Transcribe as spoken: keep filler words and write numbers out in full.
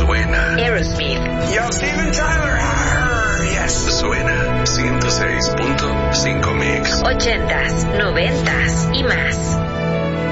Suena. Aerosmith. Yo, Steven Tyler. Arr, yes. Suena ciento seis punto cinco Mix. Ochentas, noventas y más.